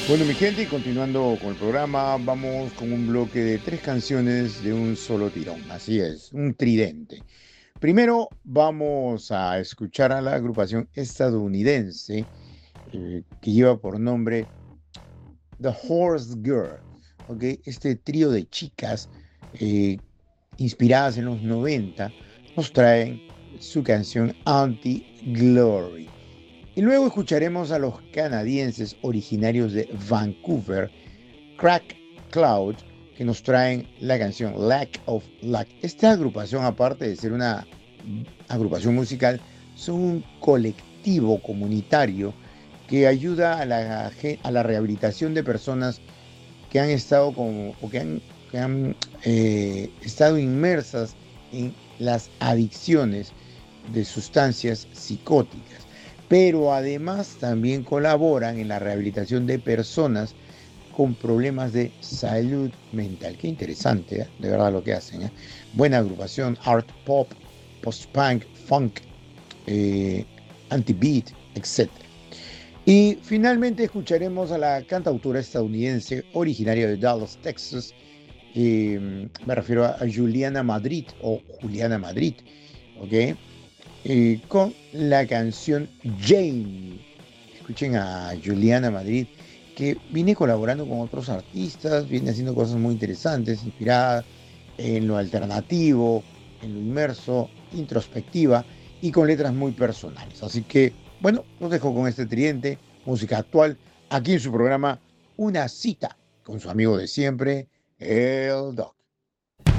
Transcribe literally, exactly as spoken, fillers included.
Bueno, mi gente, y continuando con el programa, vamos con un bloque de tres canciones de un solo tirón. Así es, un tridente. Primero vamos a escuchar a la agrupación estadounidense eh, que lleva por nombre The Horse Girl. ¿Ok? Este trío de chicas eh, inspiradas en los noventa nos traen su canción Anti-Glory. Y luego escucharemos a los canadienses originarios de Vancouver, Crack Cloud, que nos traen la canción Lack of Luck. Esta agrupación, aparte de ser una agrupación musical, son un colectivo comunitario que ayuda a la, a la rehabilitación de personas que han estado como, o que han, que han eh, estado inmersas en las adicciones de sustancias psicóticas, pero además también colaboran en la rehabilitación de personas con problemas de salud mental. Qué interesante, ¿eh? De verdad lo que hacen. ¿eh? Buena agrupación, art pop, post-punk, funk, eh, anti-beat, etcétera. Y finalmente escucharemos a la cantautora estadounidense originaria de Dallas, Texas. Eh, me refiero a Juliana Madrid o Juliana Madrid, ¿ok? Eh, con la canción Jane. Escuchen a Juliana Madrid, que viene colaborando con otros artistas, viene haciendo cosas muy interesantes, inspiradas en lo alternativo, en lo inmerso, introspectiva y con letras muy personales. Así que, bueno, los dejo con este tridente, música actual, aquí en su programa Una cita con su amigo de siempre, el Doc.